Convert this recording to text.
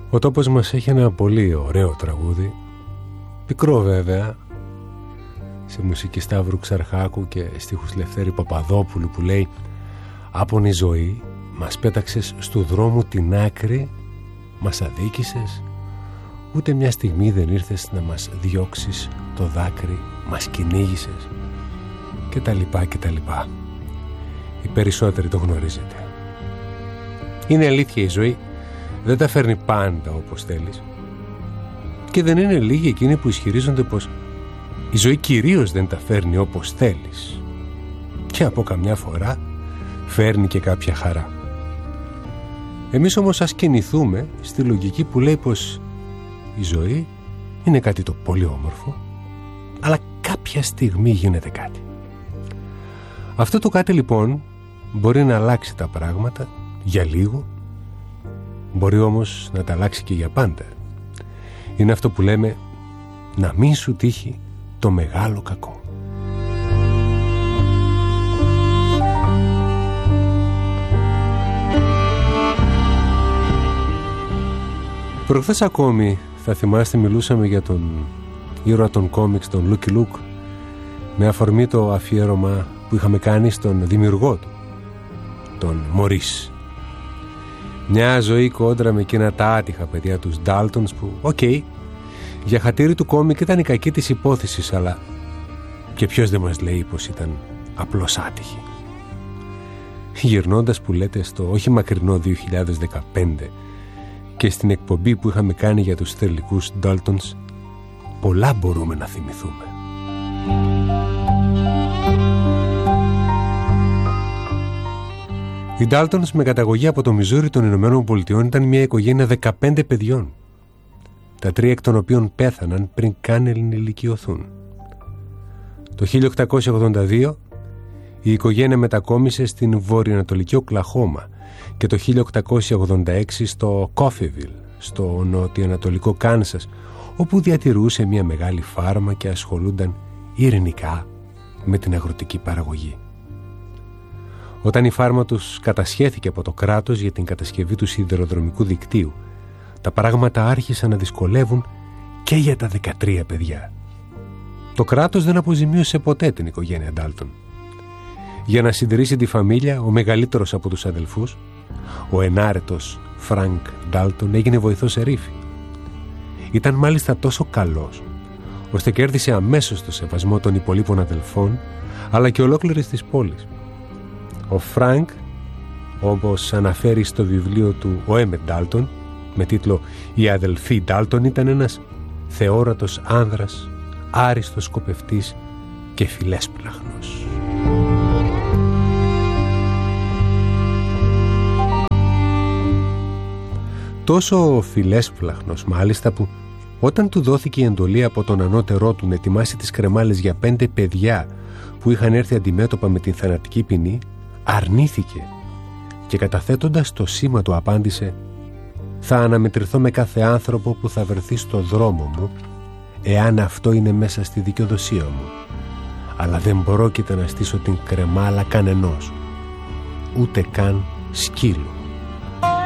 Ο τόπος μας έχει ένα πολύ ωραίο τραγούδι, πικρό βέβαια, σε μουσική Σταύρου Ξαρχάκου και στίχους Λευτέρη Παπαδόπουλου, που λέει «Άπονη ζωή, μας πέταξες στου δρόμου την άκρη, μας αδίκησες, ούτε μια στιγμή δεν ήρθες να μας διώξεις το δάκρυ, μας κυνήγησες» και τα λοιπά και τα λοιπά. Οι περισσότεροι το γνωρίζετε. Είναι αλήθεια, η ζωή δεν τα φέρνει πάντα όπως θέλεις, και δεν είναι λίγοι εκείνοι που ισχυρίζονται πως η ζωή κυρίως δεν τα φέρνει όπως θέλεις, και από καμιά φορά φέρνει και κάποια χαρά. Εμείς όμως ας κινηθούμε στη λογική που λέει πως η ζωή είναι κάτι το πολύ όμορφο, αλλά κάποια στιγμή γίνεται κάτι. Αυτό το κάτι λοιπόν μπορεί να αλλάξει τα πράγματα για λίγο, μπορεί όμως να τα αλλάξει και για πάντα. Είναι αυτό που λέμε να μην σου τύχει το μεγάλο κακό. Προχθές ακόμη, θα θυμάστε, μιλούσαμε για τον ήρωα των κόμιξ, τον Lucky Luke, με αφορμή το αφιέρωμα που είχαμε κάνει στον δημιουργό του, τον Μωρίς. Μια ζωή κόντρα με εκείνα τα άτυχα παιδιά, τους Ντάλτονς, που, για χατήρι του κόμικ ήταν η κακή της υπόθεσης, αλλά και ποιος δεν μας λέει πως ήταν απλώς άτυχη. Γυρνώντας, που λέτε, στο όχι μακρινό 2015 και στην εκπομπή που είχαμε κάνει για τους θρυλικούς Ντάλτονς, πολλά μπορούμε να θυμηθούμε. Οι Ντάλτονς, με καταγωγή από το Μιζούρι των Ηνωμένων Πολιτειών, ήταν μια οικογένεια 15 παιδιών, τα 3 εκ των οποίων πέθαναν πριν καν ενηλικιωθούν. Το 1882 η οικογένεια μετακόμισε στην βορειοανατολική Οκλαχώμα και το 1886 στο Κόφιβιλ, στο νοτιοανατολικό Κάνσας, όπου διατηρούσε μια μεγάλη φάρμα και ασχολούνταν ειρηνικά με την αγροτική παραγωγή. Όταν η φάρμα τους κατασχέθηκε από το κράτος για την κατασκευή του σιδηροδρομικού δικτύου, τα πράγματα άρχισαν να δυσκολεύουν και για τα 13 παιδιά. Το κράτος δεν αποζημίωσε ποτέ την οικογένεια Ντάλτον. Για να συντηρήσει τη φαμίλια, ο μεγαλύτερος από τους αδελφούς, ο ενάρετος Φρανκ Ντάλτον, έγινε βοηθός ερήφη. Ήταν μάλιστα τόσο καλός, ώστε κέρδισε αμέσως το σεβασμό των υπολείπων αδελφών, αλλά και ολόκληρης της πόλης. Ο Φρανκ, όπως αναφέρει στο βιβλίο του ο Έμετ Ντάλτον, με τίτλο «Οι αδελφοί Ντάλτον», ήταν ένας θεόρατος άνδρας, άριστος σκοπευτής και φιλέσπλαχνος. Τόσο φιλέσπλαχνος μάλιστα, που όταν του δόθηκε η εντολή από τον ανώτερό του να ετοιμάσει τις κρεμάλες για 5 παιδιά που είχαν έρθει αντιμέτωπα με την θανατική ποινή, αρνήθηκε και καταθέτοντας το σήμα του απάντησε «Θα αναμετρηθώ με κάθε άνθρωπο που θα βρεθεί στο δρόμο μου, εάν αυτό είναι μέσα στη δικαιοδοσία μου, αλλά δεν πρόκειται να στήσω την κρεμάλα κανενός, ούτε καν σκύλου».